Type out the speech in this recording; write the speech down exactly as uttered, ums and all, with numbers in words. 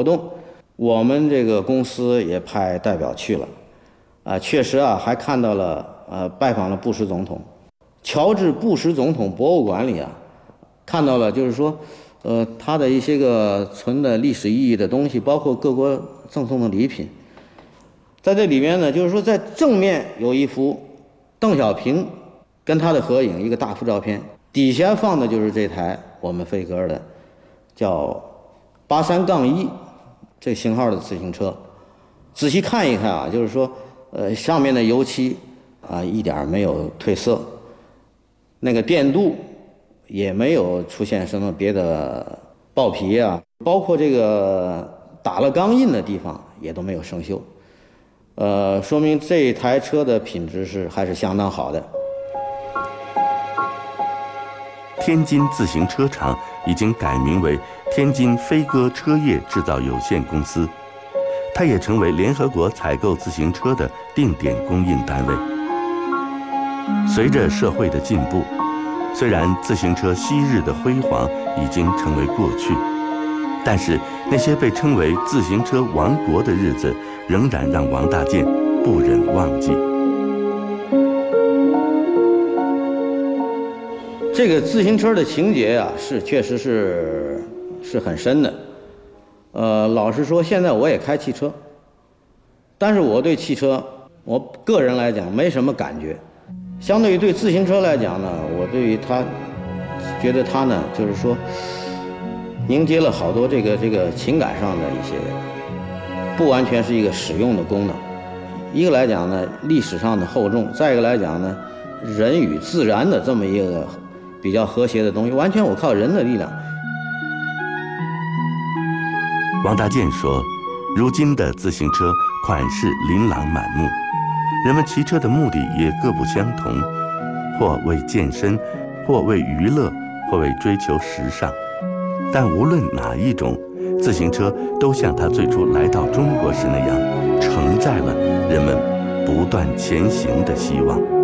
活动，我们这个公司也派代表去了，啊，确实啊，还看到了，呃，拜访了布什总统，乔治·布什总统博物馆里啊，看到了就是说，呃，他的一些个存的历史意义的东西，包括各国赠送的礼品。在这里面呢，就是说在正面有一幅邓小平跟他的合影，一个大幅照片，底下放的就是这台我们飞鸽的叫八三杠一这型号的自行车。仔细看一看啊，就是说，呃，上面的油漆啊一点没有褪色，那个电镀也没有出现什么别的爆皮啊，包括这个打了钢印的地方也都没有生锈。呃，说明这台车的品质是还是相当好的。 天津自行车厂已经改名为天津飞鸽车业制造有限公司，它也成为联合国采购自行车的定点供应单位。随着社会的进步，虽然自行车昔日的辉煌已经成为过去，但是那些被称为自行车王国的日子仍然让王大健不忍忘记。 这个自行车的情节啊，是确实是是很深的。呃，老实说，现在我也开汽车，但是我对汽车，我个人来讲没什么感觉。相对于对自行车来讲呢，我对于它，觉得它呢，就是说，凝结了好多这个这个情感上的一些，不完全是一个使用的功能。一个来讲呢，历史上的厚重；再一个来讲呢，人与自然的这么一个比较和谐的东西，完全我靠人的力量。 王大健说，如今的自行车款式琳琅满目，人们骑车的目的也各不相同，或为健身，或为娱乐，或为追求时尚。但无论哪一种，自行车都像它最初来到中国时那样，承载了人们不断前行的希望。